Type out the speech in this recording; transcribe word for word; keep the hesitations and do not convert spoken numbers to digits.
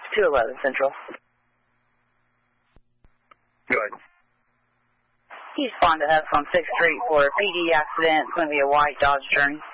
two eleven Central. Good. He's fond to us on sixth Street for a P D accident. It's going to be a white Dodge Journey.